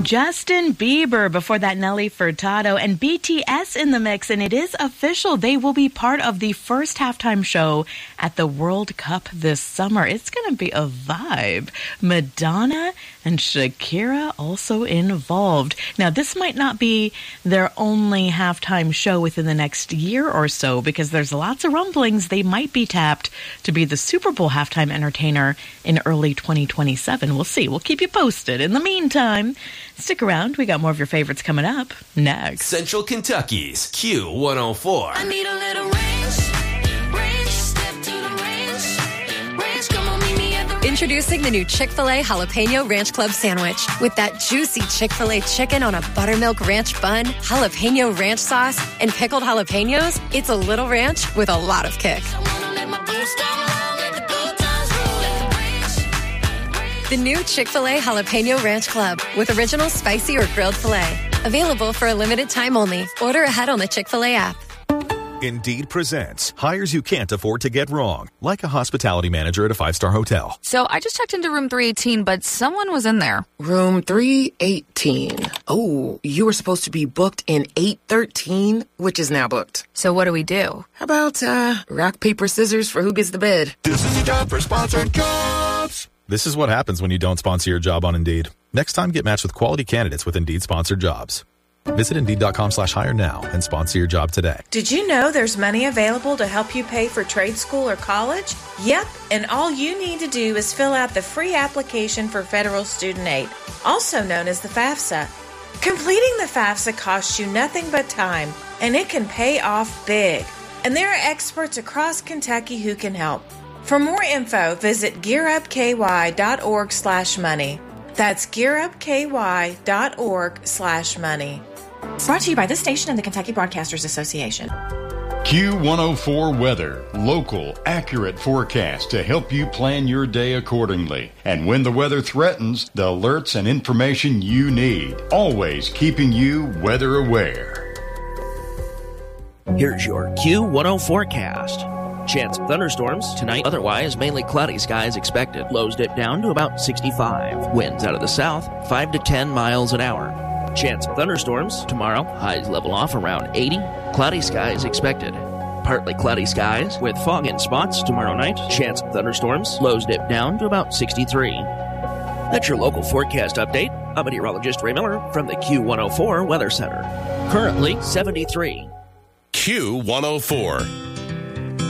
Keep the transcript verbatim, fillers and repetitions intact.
Justin Bieber, before that Nelly Furtado, and B T S in the mix. And it is official. They will be part of the first halftime show at the World Cup this summer. It's going to be a vibe. Madonna and Shakira also involved. Now, this might not be their only halftime show within the next year or so, because there's lots of rumblings they might be tapped to be the Super Bowl halftime entertainer in early twenty twenty-seven. We'll see. We'll keep you posted. In the meantime, stick around. We got more of your favorites coming up next. Central Kentucky's Q one oh four. I need a little range, range, step to the range, range, come on, meet me at the Introducing the new Chick-fil-A Jalapeno Ranch Club Sandwich. With that juicy Chick-fil-A chicken on a buttermilk ranch bun, jalapeno ranch sauce, and pickled jalapenos, it's a little ranch with a lot of kick. I wanna let my boots down low, let the good times roll, let the range. The new Chick-fil-A Jalapeno Ranch Club with original spicy or grilled filet. Available for a limited time only. Order ahead on the Chick-fil-A app. Indeed presents hires you can't afford to get wrong, like a hospitality manager at a five-star hotel. So I just checked into room three eighteen, but someone was in there. Room three eighteen. Oh, you were supposed to be booked in eight thirteen, which is now booked. So what do we do? How about, uh, rock, paper, scissors for who gets the bid? This is a job for sponsored jobs. This is what happens when you don't sponsor your job on Indeed. Next time, get matched with quality candidates with Indeed-sponsored jobs. Visit Indeed.com slash hire now and sponsor your job today. Did you know there's money available to help you pay for trade school or college? Yep, and all you need to do is fill out the free application for federal student aid, also known as the FAFSA. Completing the FAFSA costs you nothing but time, and it can pay off big. And there are experts across Kentucky who can help. For more info, visit gearupky.org slash money. That's gearupky.org slash money. Brought to you by this station and the Kentucky Broadcasters Association. Q one oh four weather. Local, accurate forecast to help you plan your day accordingly. And when the weather threatens, the alerts and information you need. Always keeping you weather aware. Here's your Q one oh forecast. Chance of thunderstorms tonight, otherwise mainly cloudy skies expected. Lows dip down to about sixty-five. Winds out of the south, five to ten miles an hour. Chance of thunderstorms tomorrow, highs level off around eighty. Cloudy skies expected. Partly cloudy skies with fog in spots tomorrow night. Chance of thunderstorms, lows dip down to about sixty-three. That's your local forecast update. I'm meteorologist Ray Miller from the Q one oh four Weather Center. Currently seventy-three. Q one oh four.